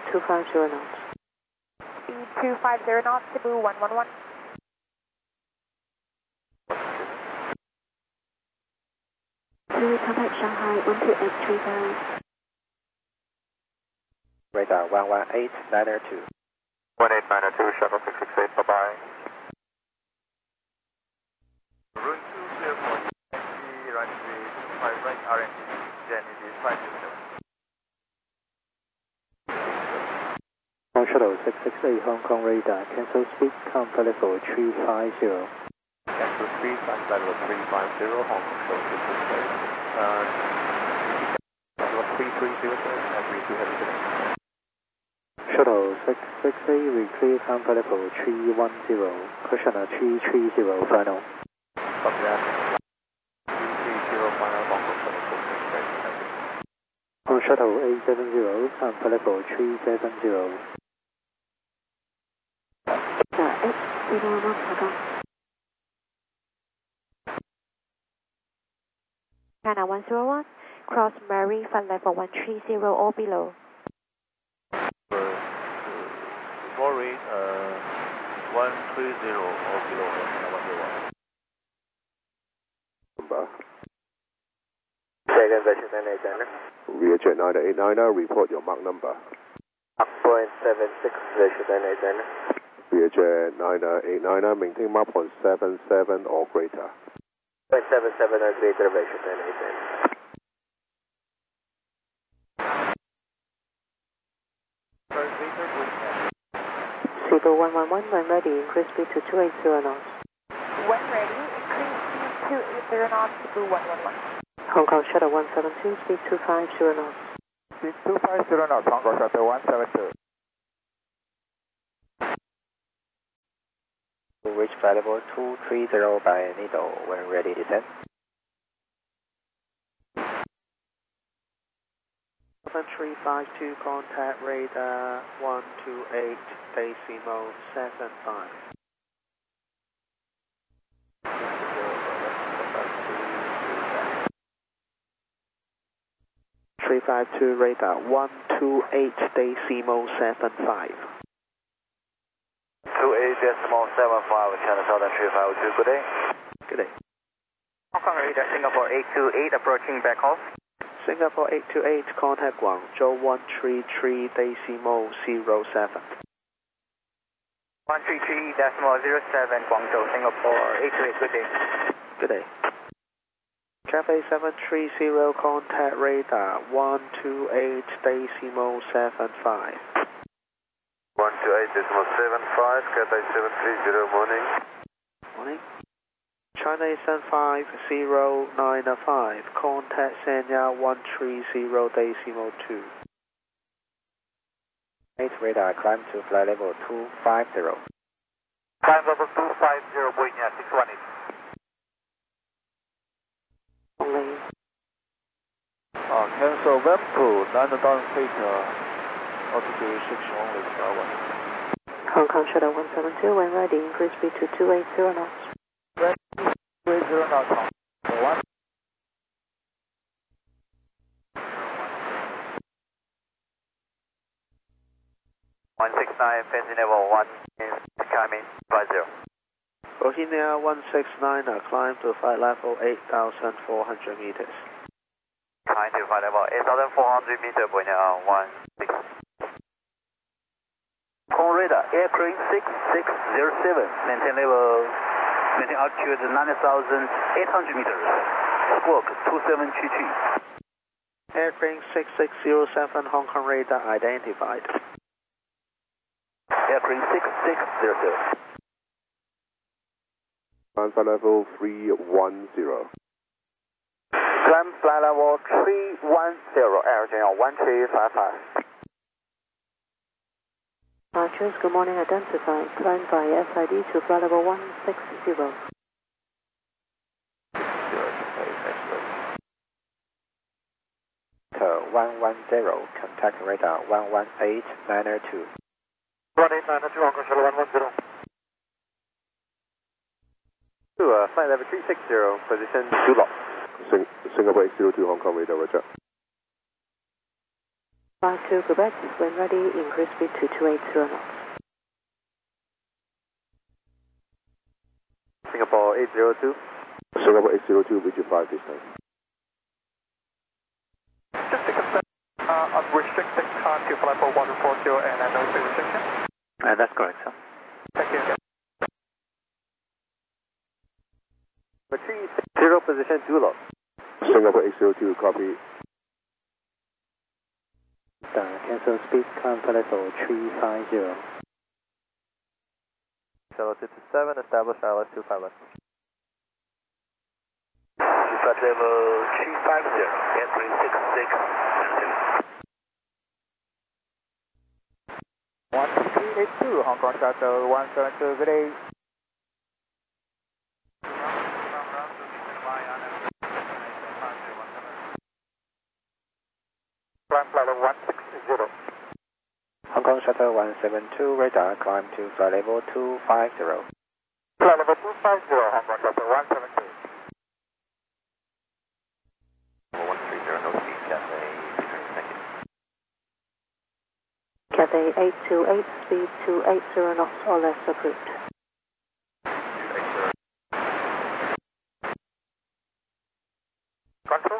250 knots. Speed 250 knots, Cebu 111. Zulu contact Shanghai 12835. Radar 11892. 1892, shuttle 668, bye-bye. Route 2 clear for taxi, runway 25 right, RNC, Kennedy 507. Shuttle 668 Hong Kong radar, cancel speed, count level 350. Cancel speed, count level 350, Hong Kong show 668. Level 3300, agree to heavy today. Shuttle 668, we clear count level 310, cushion 330 final. Copy that. 330 final, Hong Kong shuttle 668. On shuttle 870, count level 370. China 101, cross Mary flight level 130 or below. Mary 130 or below, China 101. Number. Second version 989. Rearjet 989, report your Mach number. Mach 0.76 version 989. Rearjet 989, maintain Mach 0.77 or greater. 0.77 or greater version 989. Cebu 111, when ready, increase speed to 280 knots. When ready, increase speed 280 knots, Cebu 111. Hong Kong shuttle 172, speed 250 knots. Speed 250 knots, Hong Kong shuttle 172. Reach flight level 230 by needle when ready descent. 7352, contact radar 128 decimal 75. 352 radar 128 decimal 75. 28 decimal 75, China Southern 352, good day. Good day. Hong Kong radar Singapore 828 approaching back off. Singapore 828, contact Guangzhou 133 decimal 07. 133 decimal 07, Guangzhou, Singapore 828, good day. Good day. Cathay 730, contact radar 128 decimal 75. 128 decimal 75, Cathay 730, morning. Morning. China 75095, contact Sanya 130 decimal 2. 8 radar, climb to flight level 250. Climb level 250, Boeing 618. Only. Cancel web to 9,000 feet, altitude 6 only, Tower. Hong Kong shuttle 172, when ready, increase speed to 280 knots. 280 knots, Hong Kong 1. 169, fencing level 1, climbing 50. Bohemia 169, climb to flight level 8,400 meters. Climb to flight level 8,400 meters, Bohemia 16. Hong radar, aircraft 6607, maintain altitude 9,800 meters. Squawk 2722. Aircraft 6607, Hong Kong radar identified. Aircraft 6607. Climb flight level 310. Climb flight level 310, Air Channel 1355. Archers, good morning, identified. Climb by SID to flight level 160. To 110, contact radar 11892. 11892, Hong Kong shuttle 110. To flight level 360, position 2 lots. Singapore 802, Hong Kong radar, roger. 52 Quebec, when ready, increase speed to 280 knots. Singapore 802. Singapore 802, Bridge 5 distance. Just to confirm, unrestricted climb to flight for 140 and no restriction? That's correct, sir. Thank you. Zero position 2 lock. Singapore 802, copy. Cancel speed, climb flight level 350. Shallow 227, establish ILS 25 left. Flight level 350, entering 66. 1382, Hong Kong Shuttle 172, good day. Climb flight level 160. Hong Kong Shuttle 172, radar, climb to flight level 250. Flight level 250, Hong Kong Shuttle 172. 130, no speed, Cathay, thank you. Cathay 828, speed 280 knots or less approved. Control?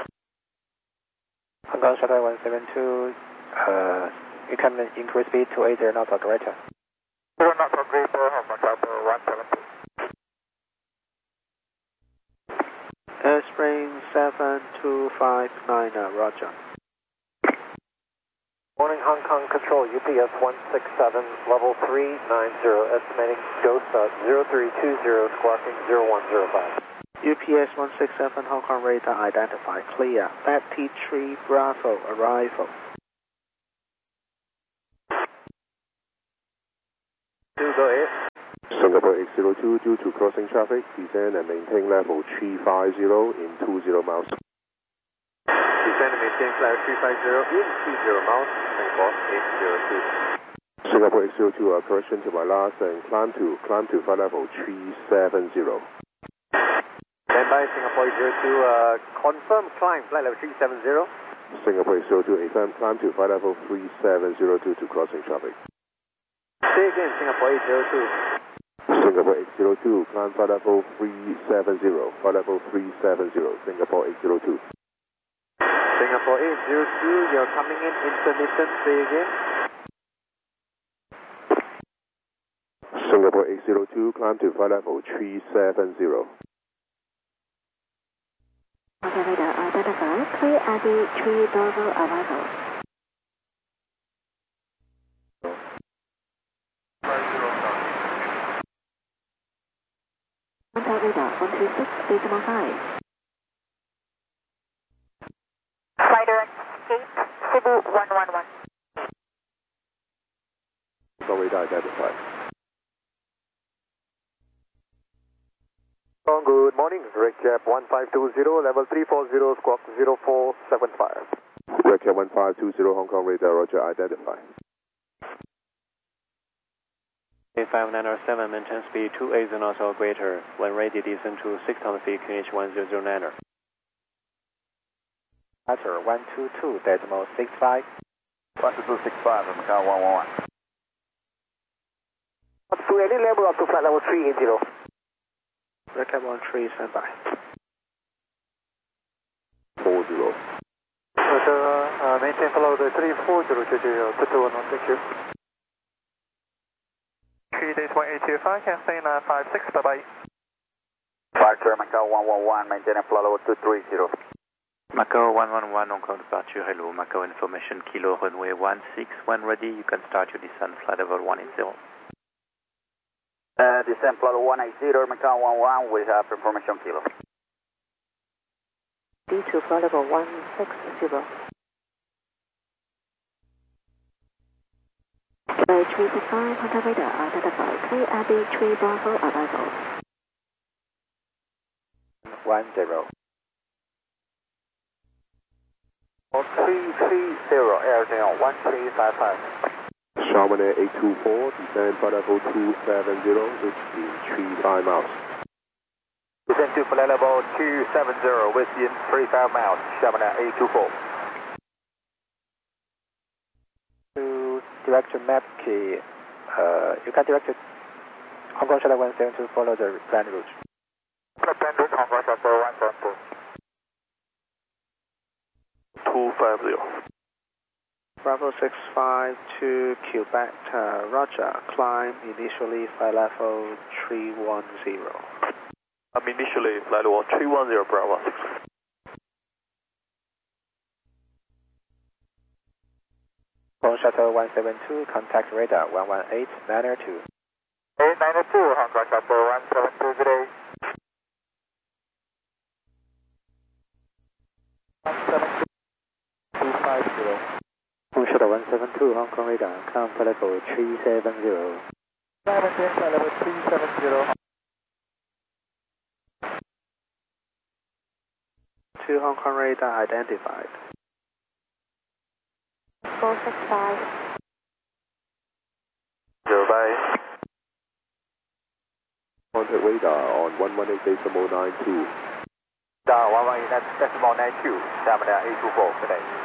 Hong Kong Shuttle 172, you can increase speed to 80 knots or greater. 0 knots or greater, Hong Kong Shuttle 172. Airspring 7259, Roger. Morning Hong Kong Control, UPS 167, level 390, estimating ghost 0320, squawking 0105. UPS 167, Hong Kong radar identified, clear. Betty 3 Bravo, arrival. Go ahead. Singapore 802, due to crossing traffic, descend and maintain level 350 in 20 miles. Descend and maintain flight 350 in 20 miles, Singapore 802. Singapore 802, correction to my last and climb to flight level 370. Stand by Singapore 802, confirm climb flight level 370. Singapore 802, affirm climb to flight level 3702 due to crossing traffic. Say again, Singapore 802. Singapore 802, climb flight level 370, flight level 370, Singapore 802. Singapore 802, you're coming in intermittent, say again. Singapore 802, climb to flight level 370. Radar identified, clear RD 3 Bravo arrival. Contact radar 136, decimal 5. Fighter escape, Cebu 111. Radar identified. Good morning, RegCap 1520, level 340, squawk 0475. RegCap 1520, Hong Kong radar, Roger, identified. 5907, maintain speed 280 knots or greater. When ready, descend to 6,000 feet, QNH 1009. Matter 122, decimal 65. 12265, Macau 111. Up to any level up to flight level 380. Recap 13, standby. 40. Maintain follow the 340, 221, thank you. 3 days 1825, Cathay 956, bye bye. Departure Macau 111, maintain flight level 230. Macau 111, Hong Kong departure, hello. Macau information, Kilo runway 16. When ready, you can start your descent, flight level 180. Descent flight level 180, Macau 11, we have information Kilo. D2 flight level 160. Cathay 365, contact radar identified, clear RD 3 Bravo arrival. 10. 330, Air Neil 1355. Chamonix 824, descend flight level 270, within 35 miles. Descend to flight level 270, within 35 miles, Chamonix 824. direct to map key. You can direct to Hong Kong Shuttle 172, follow the planned route. Planned route, Hong Kong Shuttle 172. 250. Bravo 652, Quebec, Roger. Climb initially flight level 310. Initially flight level 310, Bravo 6. Hong Kong Shuttle 172, contact radar 118, Niner 2. 892, Hong Kong Shuttle 172, good day. 172, 250. Hong Kong Shuttle 172, Hong Kong radar, climb flight level 370. Maintain flight level 370. 2 Hong Kong radar identified. 465. 0 Contact radar on 118.92. Down 118.92, Stamina 824, good day.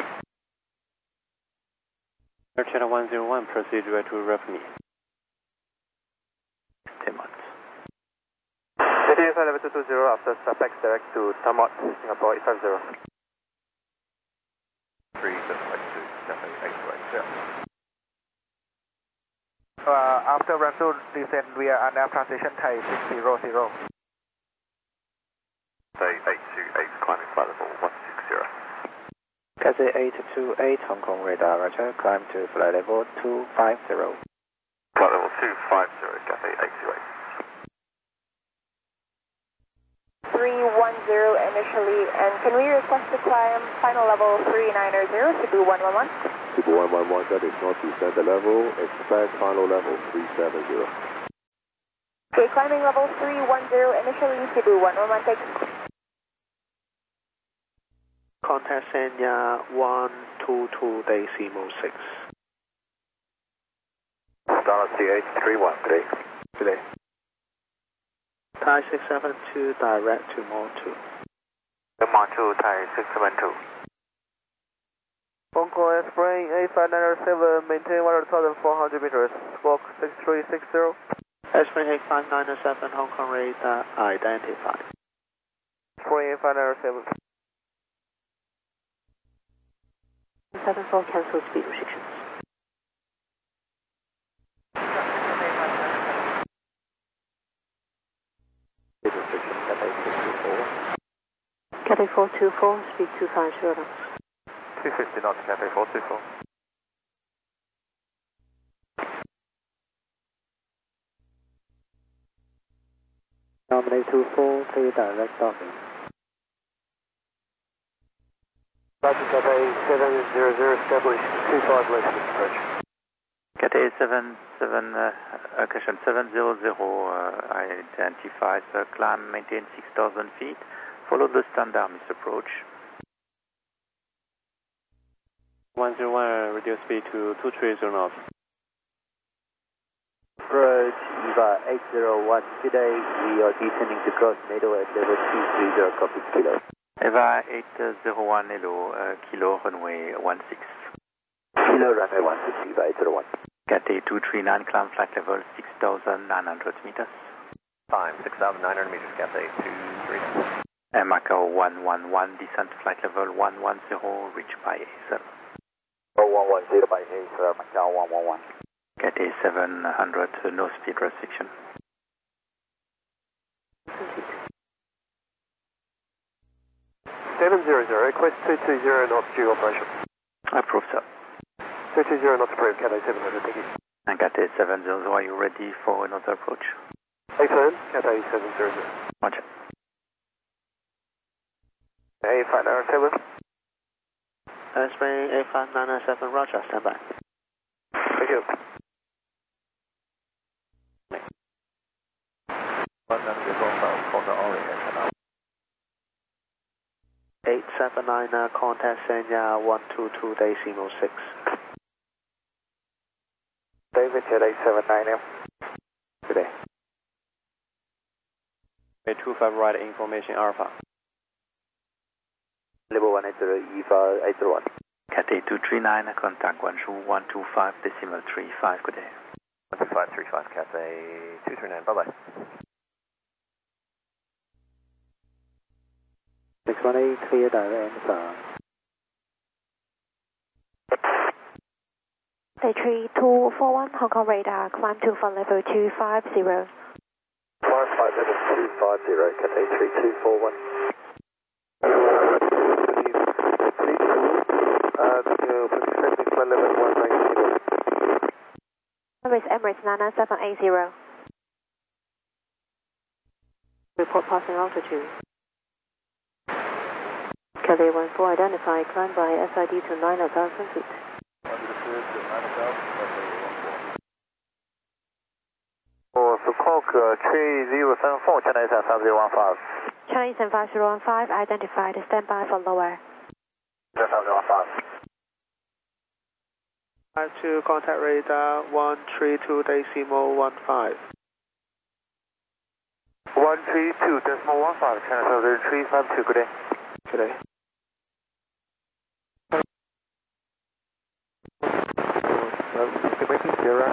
Air Channel 101, proceed direct to Roughly. 10 months. City flight level 220, after Suspect direct to Tamot, Singapore 850. 3782, Cafe 828. After run to descend via ANAV transition Thai 600. Say 828, climbing flight level 160. Cathay 828, Hong Kong radar, Roger. Climb to flight level 250. Flight level 250, Cathay 828. 310 initially, and can we request to climb final level 390 to do 111? Super 111, that is not descend the level. Expect final level 370. Okay, climbing level 310 initially to do 111, take. Contact Sanya 122.6. Dallas CH31, good day. Good day. Thai 672, direct to Mall 2. Mall 2, Thai 672. Hong Kong Spring 8597, maintain 1,400 meters, squawk 6360. Spring 8597, Hong Kong radar identified. Spring 8597. 74, cancel speed restrictions. Speed restriction, Cathay 624. Cathay 424, speed 250 knots. 250 knots, Cathay 424. Nominate 24, clear direct docking. Roger, Cathay 700, establish 25 left approach. Cathay 700, identified, climb, maintain 6,000 feet. Follow the standard missed approach. 101, reduce speed to 230 knots. Approach EVA 801, good day. We are descending to cross NATO at level 230, copy kilo. EVA 801, hello, kilo, runway 16. Kilo, runway 16, EVA 801. Cathay 239, climb flight level 6,900 meters. Time 6,900 meters, Cathay 239. Macau 111, descent flight level 110, reach by A7. 110 by A7, Macau 111. Cathay 700, no speed restriction. 700, request 220 knots due operation. Approved, sir. 220 knots approved, Cathay 700, thank you. And Cathay 700, are you ready for another approach? Excellent, Cathay 700. Roger. A597. Spring 8597, Roger, stand by. Thank you. 879, contact Sanya 122.6. David at 879M. Good day. 25 right information Alpha. Level 180, EVA 801. Cathay 239, contact 12125.35, good day. 12535, Cathay 239, bye-bye. 618, clear direct answer. Cathay 3241, Hong Kong radar, climb to flight level 250. 550, Cathay 3241. Emirates 99780. Report passing altitude. Cathay 14, identify, climb by SID to 9,000 feet. Sukuk 3034, Chennai 5015. Chinese and 5015, identified, stand by for lower. 5015. 52, contact radar 132.15. 132.15, Channel 352, good day. Good day. Estimating Sierra,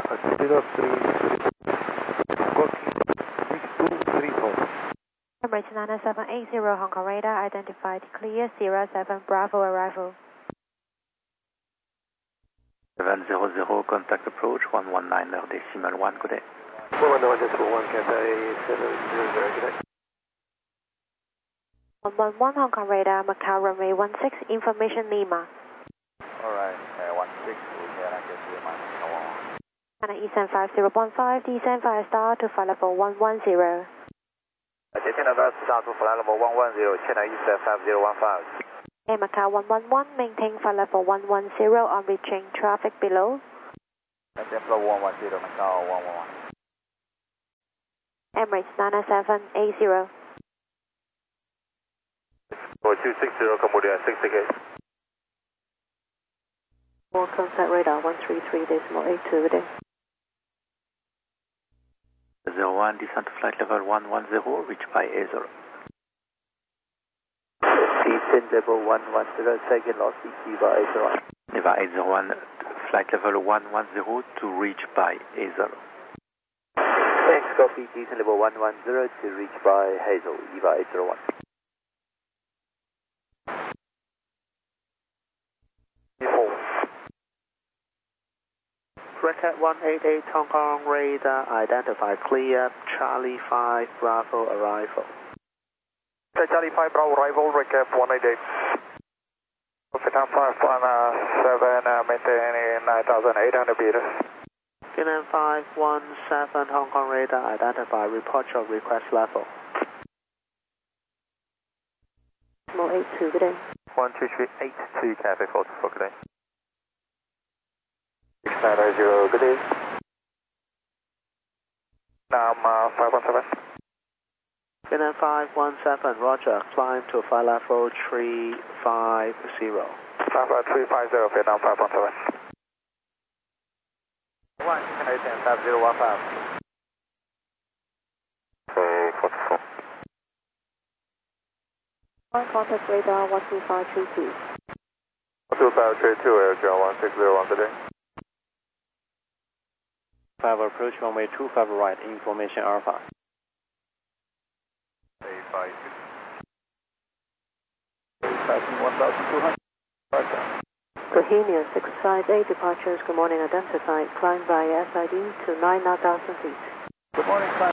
3234. Emirates 99780, Hong Kong radar, identified, clear, Sierra 7, Bravo arrival. 700, contact approach 119.1, good day. 119.1, Cathay 700, good day. 111 Hong Kong radar, Macau runway 16, information Lima. Alright, 16, we can get you my China Eastern 5015, descend 5 star to flight level 110. China start to flight level 110, China Eastern 5015. Air Macau 111, maintain flight level 110 on reaching traffic below. Templar 110, Macau 111. Emirates 99780. 4260, Cambodia 60K. 4 contact radar 133.82, good day. 01, descent to flight level 110, reach by A0. Descent level 110, second lost Eva 801. Neva 801, flight level 110 to reach by A0. Thanks, copy, descent level 110 to reach by Hazel, Eva 801. Record 188 Hong Kong radar, identified, clear, Charlie 5 Bravo arrival. Charlie 5 Bravo arrival, recap 188. Vietnam 517, maintaining 9,800 meters. Vietnam 517 Hong Kong radar, identified, report your request level. 82, good day. 12382, Cathay 44, good day. 6990, good day. Nam 517. Vietnam 517, roger, climb to flight level 350. 350, Vietnam 517. 1, Chennai 5015. Okay, 44. 1 contact radar 12532. 12532, Air John 1601, good day. 5 approach runway 25 right, information Alpha. 1,200. Bohemia 658, departures, good morning, identified, climb by SID to 9,000 feet. Good morning, climb.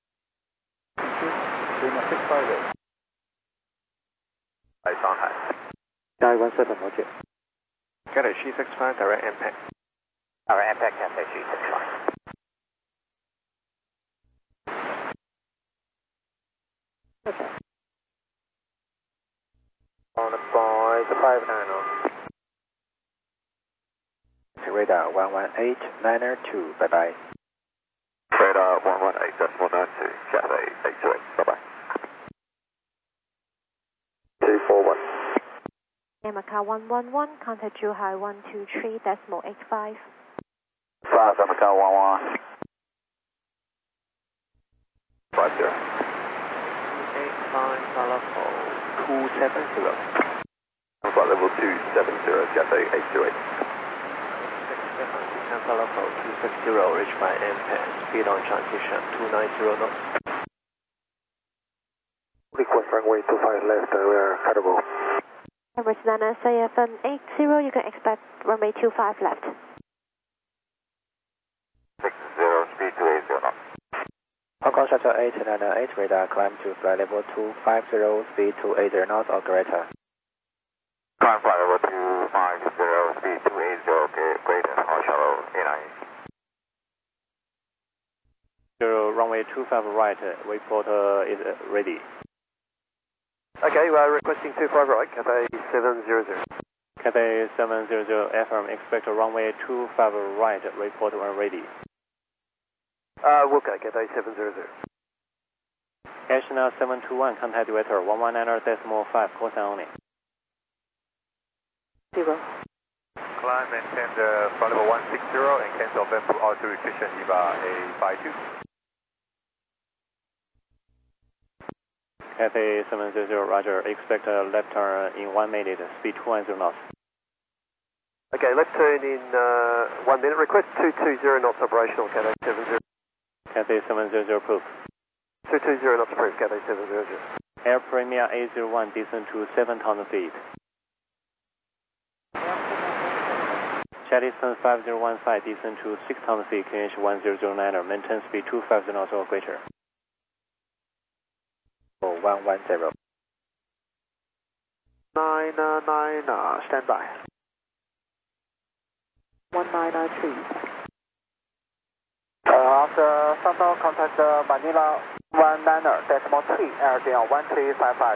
Lima 658. Shanghai. 917, roger. Cathay 365, direct impact. Direct impact, Cathay 365. Okay. On the boys, 590. Radar 118.902, bye-bye. Radar 118.92, Cathay 828, bye-bye. 241. Air Macau 111, contact Zhuhai 123.85. 5 Macau 11. 50. 85 Bravo 270. Bravo level 270, Cathay 828. Descend flight level 260, reach by M10, speed on transition 290 knots. Request runway 25 left, we are cuttable. Emirates Nana 780, you can expect runway 25 left. 60, speed 280 knots. Hong Kong Shuttle 898, radar climb to flight level 250, speed 280 knots or greater. Climb flight level 250, speed 280, okay, greater, Hong Kong Shuttle 898. Runway 25 right, wayport is ready. Okay, we are requesting 25 right, Cathay 700. Cathay 700, affirm, expect runway 25 right, report when ready. Okay, Cathay 700. National 721, contact weather 119.5, call sign only. 0. Climb maintain the flight level 160 and cancel them to auto restriction EVA A52. Cathay 700, roger, expect a left turn in 1 minute, speed 210 knots. Okay, left turn in 1 minute, request 220 knots operational, Cathay 700. Cathay 700, approved. 220 knots approved, Cathay 700. Air Premier A01, descend to 7,000 feet. Jetison 5015, descend to 6,000 feet, QNH 1009, maintain speed 250 knots or greater. 110. 999, stand by. 1993. After shuttle, contact Manila 19.3, air 1355.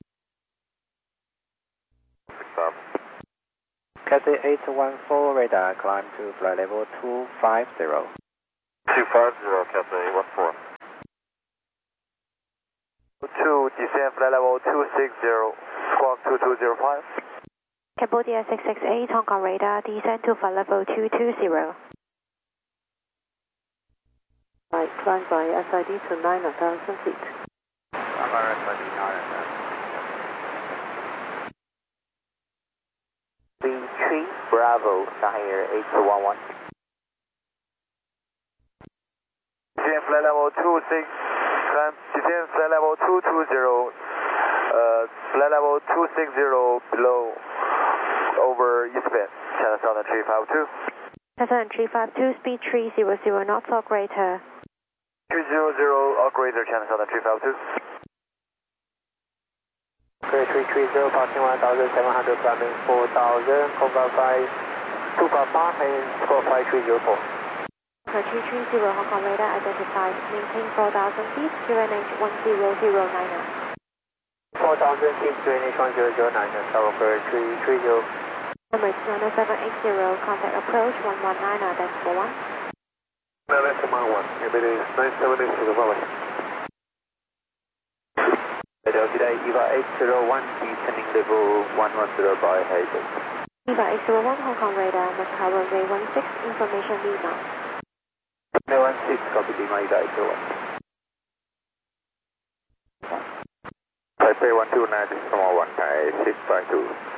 Cathay 814, radar, climb to flight level 250. 250, Cathay 14. 2, descend flight level 260, squawk 2205. Cambodia 668, Hong Kong radar, descend to flight level 220. Right, climb by SID to 9,000 feet. SID 9,000. B3, Bravo, Shahir 8211. Descend flight level 26, descend flight level 220, flight level 260 below, over Eastbend, China Southern 352. China 352, speed 300 knots or greater. 300 or greater, China Southern 352. Great 330, passing 1,700, climbing 4,000, cover 255 and score 5304. 330, Hong Kong radar, identified, maintain 4,000 feet, QNH 10099. 4,000 feet, QNH 1009, tower 330. Emirates Nana 780, contact approach 119.41. That's Command 1, it is 978 to the valley. Today, EVA 801, descending level 110 by Hazel. EVA 801, Hong Kong radar, must have runway 16, information Lima. Runway 16, copy Lima, EVA 801. Taipei 129, this is Command 1, Thai 652.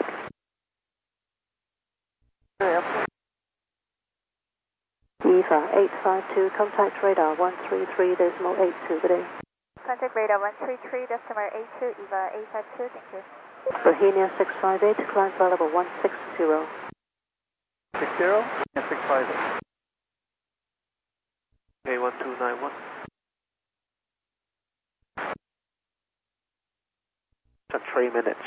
EVA 852, contact radar 133.82, good day. Contact radar 133, decimal 82, EVA 852, thank you. Bohemia 658, climb flight level 160. 60? Yeah, 658. Okay, 1291. Just 3 minutes.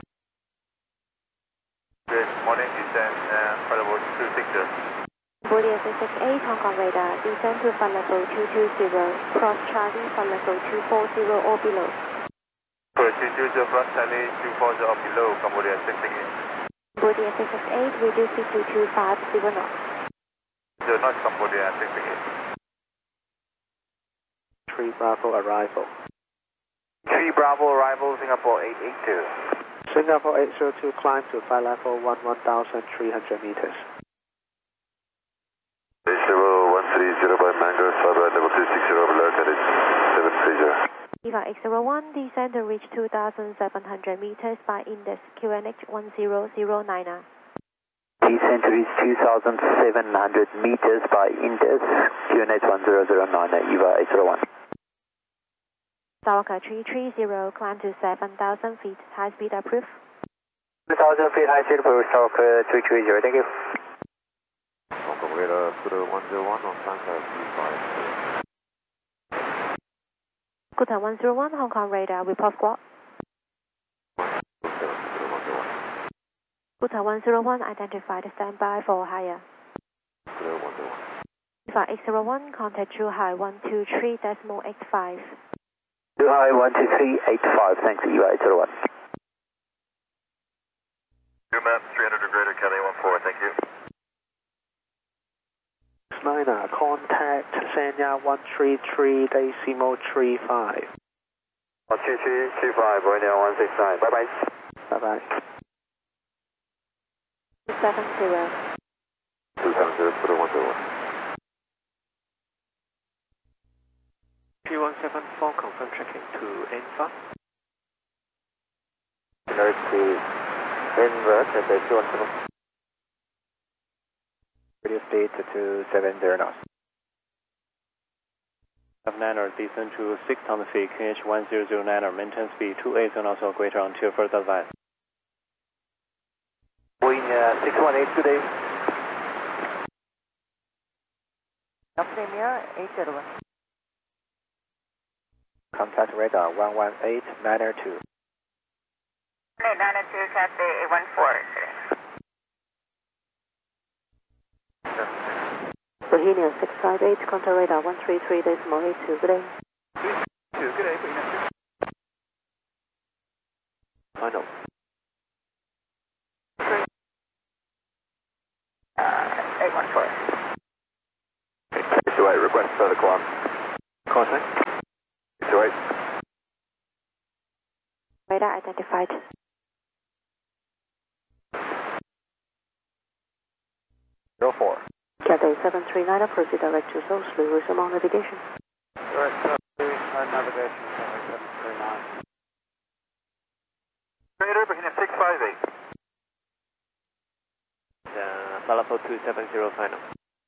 Good morning, descend flight level 260. Cambodia 668, Hong Kong radar, descend to flight level 220, cross Charlie, flight level 240 or below. For 220 cross Charlie, 240 or below, Cambodia 668. Cambodia 668, reduce speed to 250 knots. 0 knots, Cambodia 668. 3 Bravo arrival. 3 Bravo arrival, Singapore 882. Singapore 802, climb to flight level 1,300 meters. Base level 130 by Mango, flight level 260 below, that is 730. EVA X01, descend to reach 2,700 meters by index QNH 1009er. Descend to reach 2,700 meters by index QNH 1009er, EVA X01. Stalker 330, climb to 7,000 feet, high speed approved. 2,000 feet high speed for Stalker 330, thank you. Hong Kong radar, Scooter 101 on transfer 35. Scooter 101, Hong Kong radar, report squawk. Scooter 101, identified, standby for higher. Scooter 101. EVA X01, contact True High 123.85. True High 123.85, thanks, EVA X01. Map 300 greater Kelly 14, thank you. Niner, contact Sanya 133.35. 133.35, Borneo 169, bye bye. Bye bye. 270. 270, Scooter 101. P174, confirm checking to N5. Alert to invert at the 217. Radio speed to 270 knots. Niner, descend to 6,000 feet, QNH 1009er, maintain speed 280 knots or greater until further advice. Boeing 618, good day. Premier 801. Contact radar 118.92. 892, Cathay 814. Bohemian 658, contact radar 133.82, good day. 2, good day, Bohemian 6. Final. 814. Two eight, request further climb. Contact. 28. Radar identified. Four. Cathay 739, proceed direct to Sosley, resume on navigation. Direct navigation, 739. Greater Bohemian 658. Salafo 270 final.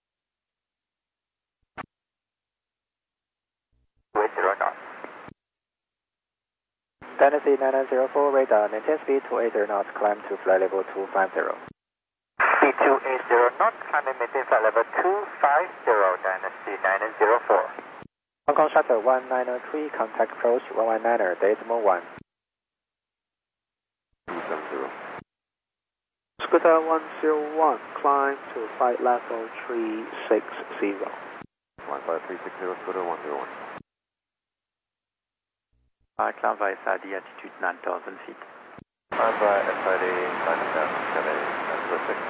Wait, direct on. Tennessee 9904 radar, maintain speed 280 knots, climb to flight level 250. Speed 280 knots, climb and maintain flight level 250, Dynasty 9904. Hong Kong Shuttle 1903, contact approach 119er, decimal 1. 270. Scooter 101, climb to flight level 360. 15360, Scooter 101. Climb via SID, altitude 9,000 feet. Climb by SID 9,000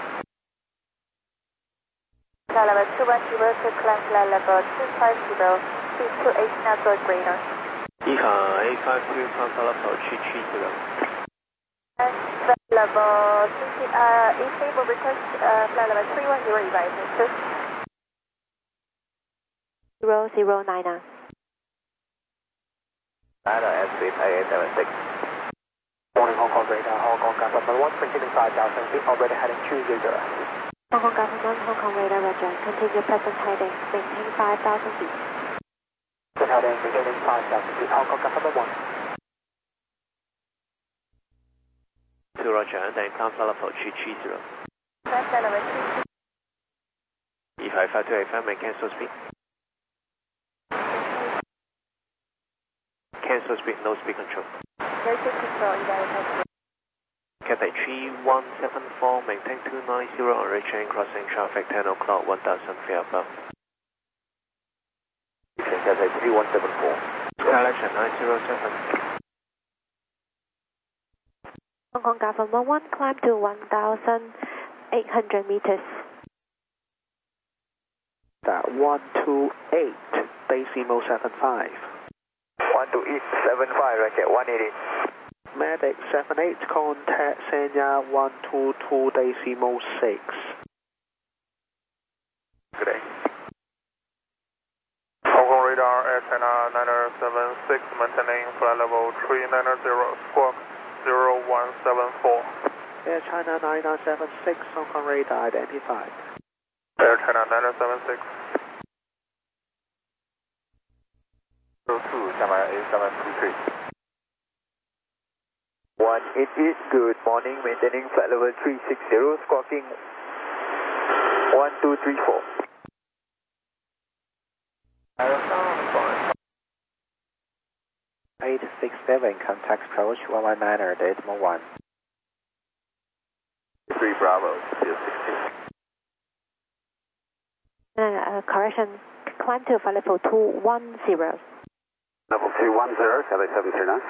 Flight level 210 to climb flight level 250, speed 280 knots or greater. ECA 852, climb Salafo 330. And flight level 3, if able, request flight level 310 advices. 009er. Niner, airspeed 8876. Morning, Hong Kong radar, Hong Kong government 1 preceding 5,000 feet, already heading 200. Hong Kong government, Hong Kong radar, roger. Continue present heading, maintain 5,000 feet. Good heading, beginning 5,000 feet, Hong Kong government 1. 2 roger, and then climb Salafo 330. Flight level 3. E55285, may cancel speed. Cancel speed, no speed control. No speed control, evaluate. Cathay 3174, maintain 290 on reaching crossing traffic 10 o'clock, 1,000 feet above. Cathay 3174. Skylection 907. Hong Kong government 1, climb to 1,800 meters. That 128, decimal 75. 12875, roger, 180. Medic 78, contact Sanya 122 decimal 6. Good day. Hong Kong radar, China 976, maintaining flight level 390, squawk 0174. Air China 9976, Hong Kong radar identified. Air China 976. 02, Shanghai A723. 188, good morning, maintaining flight level 360, squawking 1234. 867, contact approach 119er, decimal 1. 3 Bravo, 16. Correction, climb to flight level 210. Level 210, Cathay 739.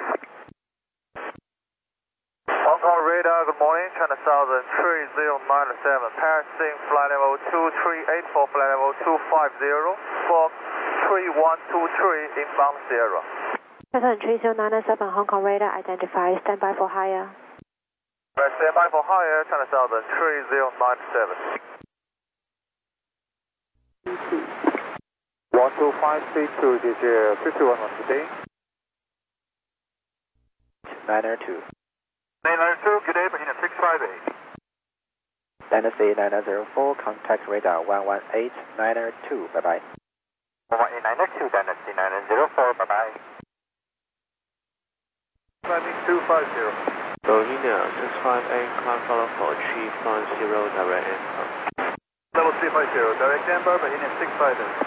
Hong Kong radar, good morning, China Southern 3097, passing flight level 2384, flight level 250, squawk 3123, inbound Sierra. Southern 3097, Hong Kong radar identified, standby for higher. Standby for higher, China Southern 3097. 12532, DJ 51 today. 902. 992, good day, Bahina 658. Dynasty 904, contact radar 11892, bye bye. 11892, Dynasty 904, bye bye. Climbing 250. Bahina 658, climb follow for 350, direct anchor. Level 350, direct amber, Bahina 658.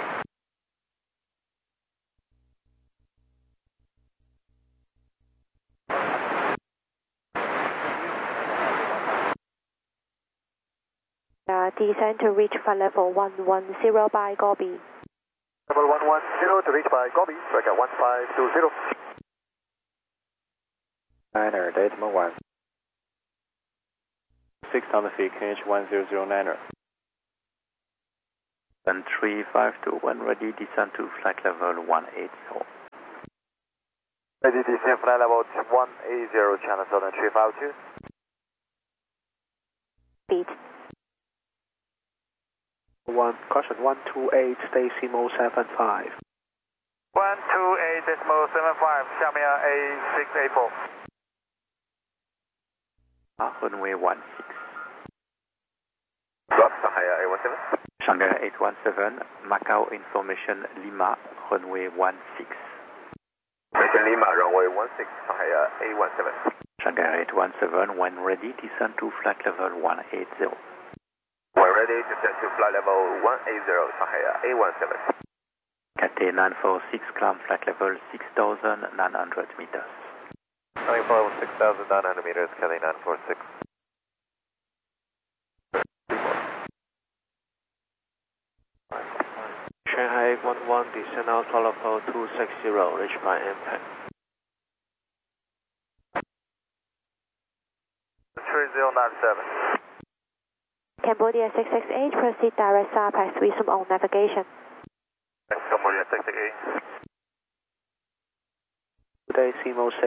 Descend to reach flight level 110 by Gobi. Level 110 to reach by Gobi, record 1520. 9er, decimal 1. 6,000 feet, KH 1009er. And 3521, ready, descend to flight level 180. Ready, descend flight level 180, China Southern 352. Speed. Caution 128, decimal 75. 128.75, Xiamen A684. Runway 16. Drop Shanghai A17. Shanghai 817, Macau information Lima, runway 16. Malaysian Lima, runway 16, Shanghai A17. Shanghai 817, when ready, descend to flight level 180. When ready, descend to flight level 180, Shanghai A17. Cathay 946, climb flight level 6,900 meters. Climbing flight level 6,900 meters, Cathay 946. Shanghai 11, descend out flight level 260, reach by impact. 3097. Cambodia 668, proceed direct SAPEX, resume on navigation. Cambodia 668. Decimal 6.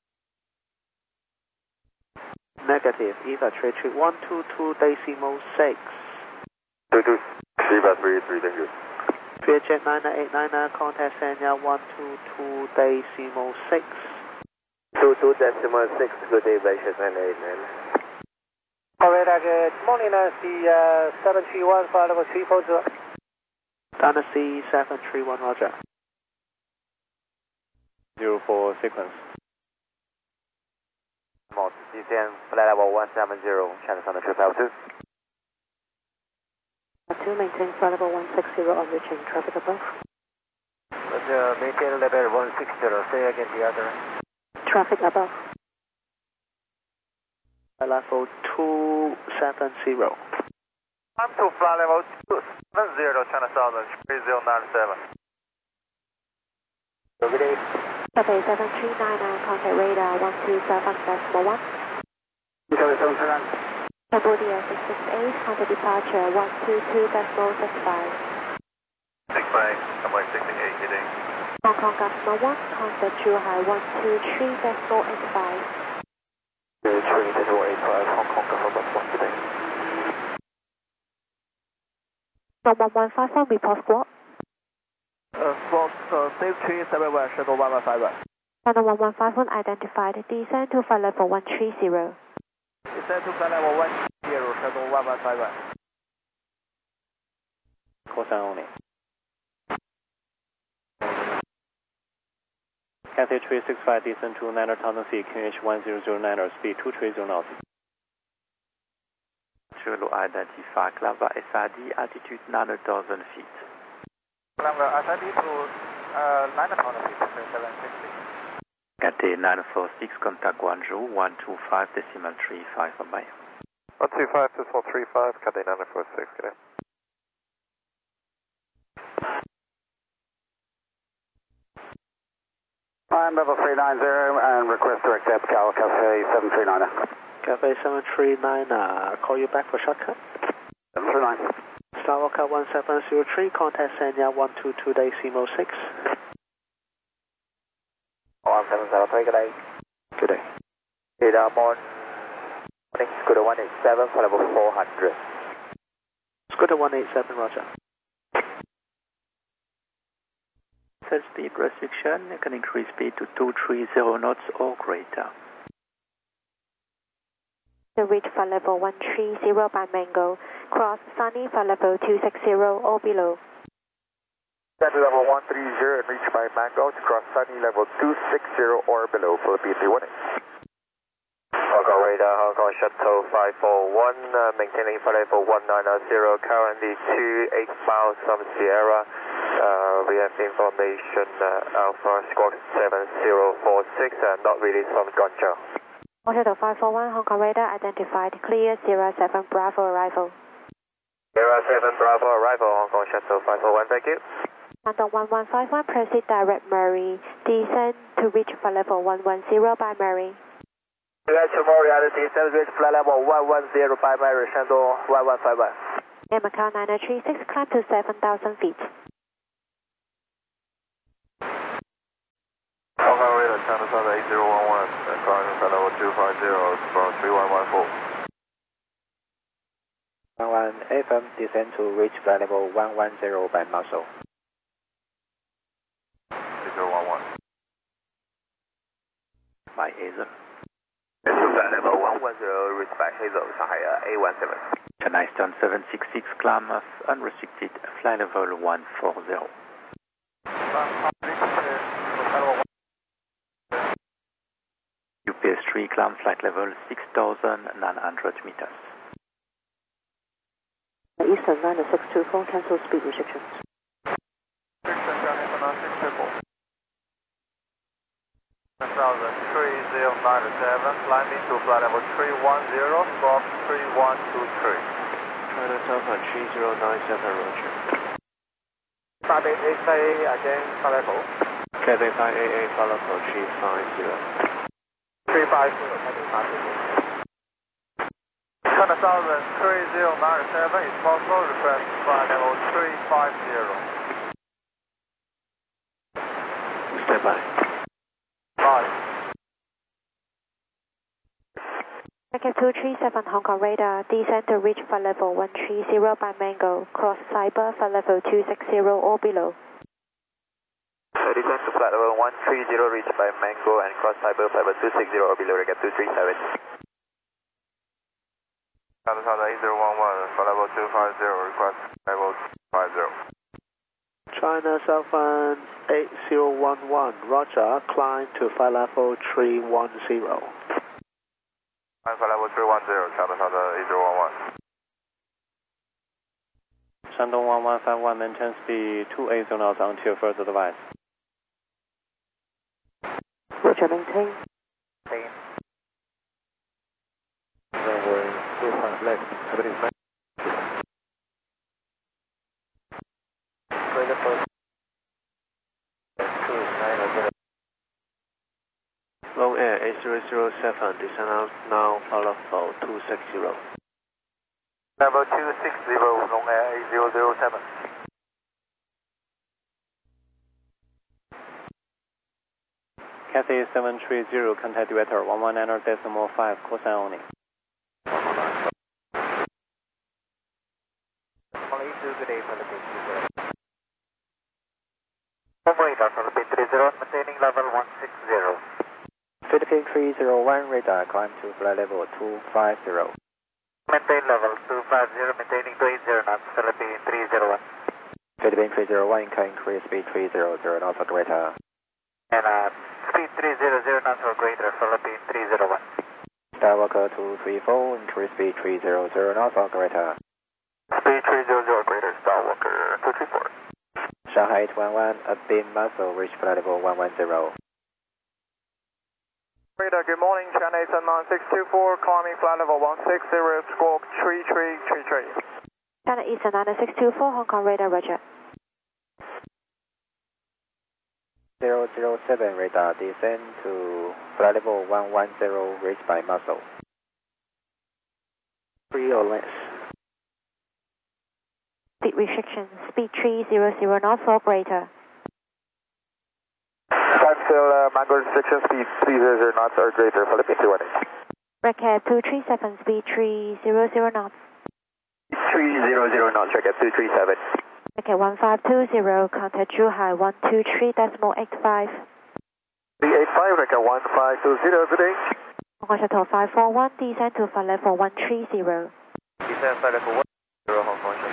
Negative, EVA 122, decimal 6. 22, 353, thank you. Vietjet 9989, contact Sanya 122, decimal 6. 22 decimal 6, good day, Vietjet 9989. Alright, good morning, Dynasty 731, flight level 340. Dynasty 731, roger. 04 sequence. Descend flight level 170, China Southern 352. 2, maintain flight level 160 on reaching traffic above. Maintain level 160, say again the other. Traffic above. Level 270. I'm to flight level 270, China Southern 3097. Good day. Cathay 7399, contact radar 127.1. Cambodia 668, contact departure 122.65. 65, Cambodia 668, hitting. Hong Kong Governor 1, contact Zhuhai 123.85. 3.85, Hong Kong Government 1 today. 1155, report squawk. Squawk Russell, Dave 371, Shuttle 1151. Channel 1151 identified. Descend to flight level 130. Descend to flight level 130, Shuttle 1151. Call sign only. Cathay 365, descend to Niner Taunton Sea, QH 1009, speed 230 knots. Zulu identify, Clava SID, altitude 9,000 feet. Clava SID to 9,000 feet, 760. Cathay 946, contact Guangzhou, 125.35 for mile. 125.35, Cathay 946, good day. I'm level 390 and request direct depth Cal Cathay 739. Cathay 739, call you back for shortcut. 739. Starwalker 1703, contact Sanya 122 Decimo 6. 1703, good day. Good day. Morning, Scooter 187 for level 400. Scooter 187, roger. Set speed restriction, you can increase speed to 230 knots or greater. To reach flight level 130 by Mango, cross Sunny flight level 260 or below. Descend to level 130 and reach by Mango to cross Sunny level 260 or below for the BT-18. Hong Kong radar, Hong Kong shuttle 541, maintaining flight level 190, currently 28 miles from Sierra. We have information Alpha Squawk 7046, not released from Guangzhou. Shuttle 541, Hong Kong radar identified, clear 07 Bravo arrival. 07 Bravo arrival, Hong Kong shuttle 541, thank you. Shandong 1151, proceed direct Murray, descend to reach flight level 110 by Murray. Tomorrow reality, descend reach flight level 110 by Murray, Shandong 1151. Air Macau 936, climb to 7,000 feet. Hong Kong radar, China Southern 8011, climbing flight level 250 from 3114. 11 FM, descend to reach flight level 110 by Muscle. 8011. By Hazel. Flight level 110, reach by Hazel, Shanghai A17. Chennai Eastern 766, climb of unrestricted, flight level 140. UPS 3, climb flight level 6,900 meters. Eastern 9624, cancel speed restrictions. Eastern Johnny 3097, climbing to flight level 310, stop 3123. China Southern 3097, roger. 58A again, flight level. Cathay 5AA, follow for 350. 350, Cathay 5AA. China Southern 3097, is possible, request flight level 350. Stand by. Bye. Packet 237 Hong Kong radar, descend to reach flight level 130 by Mango, cross Cyber flight level 260 or below. Descend to flight level 130, reach by Mango and cross Cyber flight level 260 or below, Reggae 237. China Southern 8011, flight level 250, request level 250. China Southern 8011, roger, climb to flight level 310. Alpha level 310, China Southern 8011. Shandong 1151, maintain speed 280 knots until further advice. Roger, maintain. Runway 25 left, everything is Low air 8007, descend now, follow for 260. Level 260, long air 8007. Cathay 730, contact director 119.5, call sign only. Only 2 good day for the maintaining level 160. Philippine 301, radar climb to flight level 250. Maintain level 250, maintaining 20 knots, Philippine 301. Philippine 301, can increase speed 300 knots or greater. And speed 300 knots or greater, Philippine 301. Skywalker 234, increase speed 300 knots or greater. Speed 300 or greater, Skywalker 234. Shanghai 811, abeam muscle, reach flight level 110. Radar, good morning, China 9624, climbing flight level 160, squawk 3333. China Eastern 9624, Hong Kong radar, roger. 007, radar, descend to flight level 110, reached by muscle. 3 or less. Speed restriction, speed 300 knots or greater. Still mango restriction, speed 300 knots or greater, Philippine 318. Racket 237, speed 300 knots. 300 knots, Racket 237. Racket 1520, contact Zhuhai 123.85. 385, Racket 1520, good day. Hong Kong Shuttle 541, descend to flight level 130. Descend flight level 130, Hong Kong Shuttle.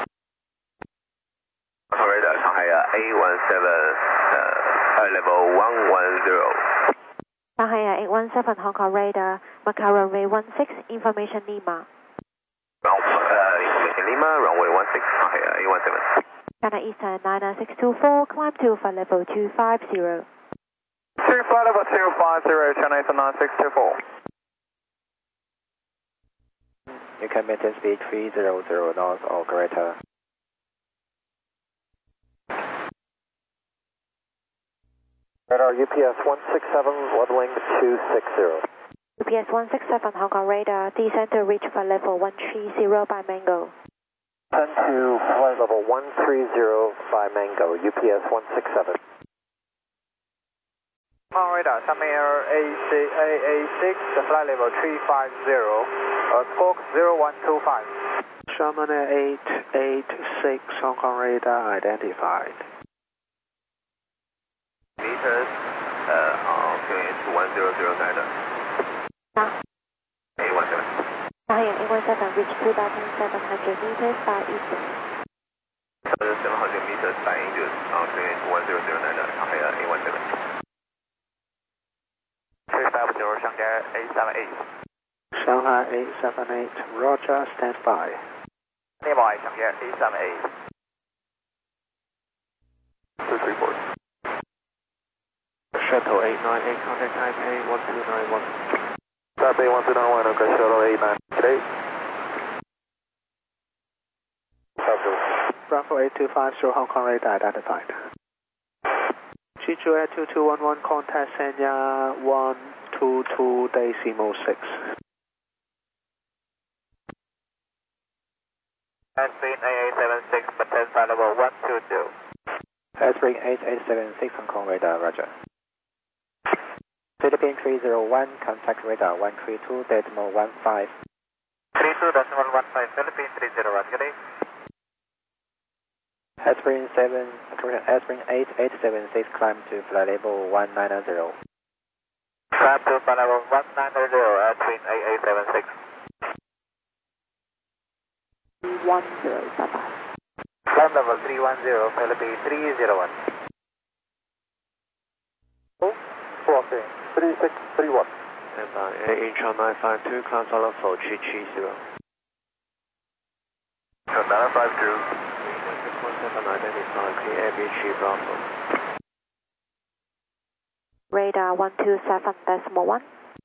Radar, Shanghai A17, flight level 110. Shanghai 817, Hong Kong radar, Macau runway 16, information Lima. Information Lima, runway 16, Shanghai A17. China Eastern 9624, climb to flight level 250. Flight level 250, China Eastern 9624. You can maintain speed 300 knots or greater. Radar UPS 167, leveling 260. UPS 167, Hong Kong radar, descend to reach flight level 130 by Mango. Descend to flight level 130 by Mango, UPS 167. Hong Kong radar, Xiamen A6, flight level 350, squawk 0125. Xiamen 886, Hong Kong radar identified. Meters on QNH 1009. A17. Shanghai 817, reach 2,700 meters by eastern. 700 meters by Angels on QNH 1009, Shanghai A17. 350, Shanghai A78. Shanghai 878, roger, stand by. Nearby, Shanghai A78. 234. Shuttle 898, contact Taipei 1291. Taipei 1291, okay, Shuttle 89, today. Bravo 8250, Hong Kong radar identified. G2 Air 2211, contact Sanya 122.6. Spring 8876, maintain flight level 122. Spring 8876, Hong Kong radar, roger. Philippine 301, contact radar 132.15. 32.15, Philippine 301, good day. Spring 8876, climb to flight level 190. Climb to flight level 190, Spring 8876. 310, bye-bye. Climb level 310, Philippine 301. Squawking 3631. And by Incheon 952, climb follow for GG0. 952. 617 identified, clear ABG Bravo. Radar 127.1.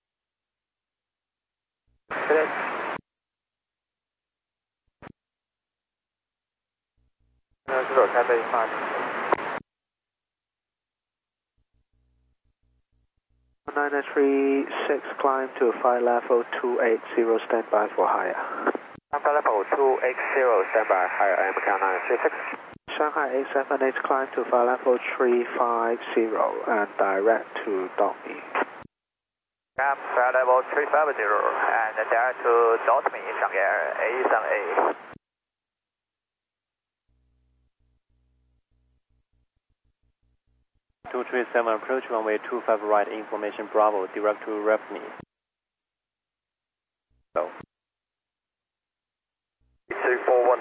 Correct. Taipei 5. 936, climb to flight level 280, stand by for higher. Flight level 280, stand by, higher, I am Macau 936. Shanghai 878, climb to flight level 350 and direct to Dortmy. Climb flight level 350 and direct to Dortmy, Shanghai A78. 237, approach runway 25 right, information Bravo, direct to Refni. So. 341.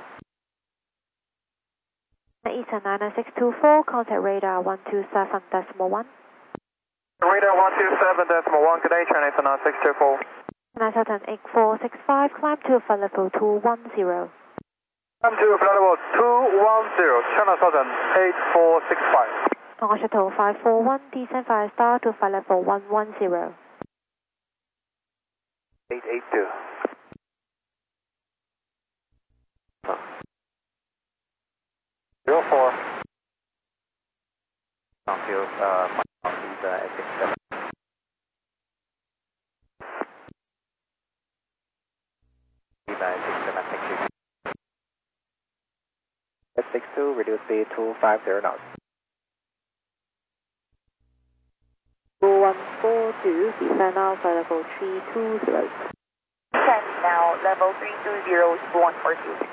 Eastern 99624, contact radar 127.1. Radar 127.1, good day, China Eastern 9624. 98465, climb to flight level 210. Climb to flight level 210, China Southern 8465. Hong Kong Shuttle 541, descend 5 star to flight level 110. 882. Zero 4. Downfield, S67. S62, reduce speed to 50 knots. 4142, descend now flight level 320. Descend now, level 320, 142.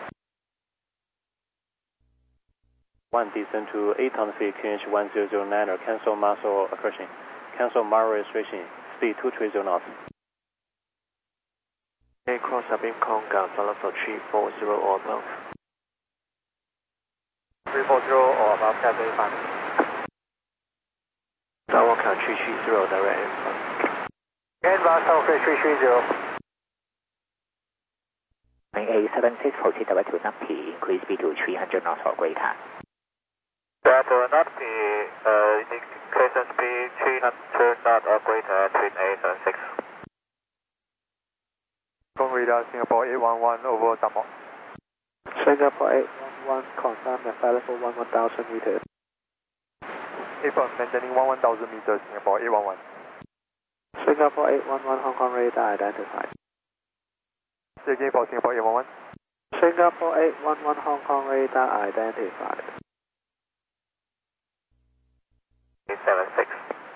1, descend to 8,000 feet, QNH 1009, cancel muscle accretion. Cancel Mara restriction, speed 230 knots. Cross beam Conga, flight level 340 or above. 340 or above, Cathay 5. Skywalker 330, direct inbound. Inbound, Skywalker 330. A76, proceed direct to Nupti, increase speed to 300 knots or greater. Bravo, Nupti, indication speed 300 knots or greater, twin 876. Hong Kong radar Singapore 811 over Tamok. Singapore 811, confirm the flight level 11,000 meters. April, maintaining 11,000 meters, Singapore 811. Singapore 811, Hong Kong radar identified. Say again for Singapore 811. Singapore 811, Hong Kong radar identified. 876.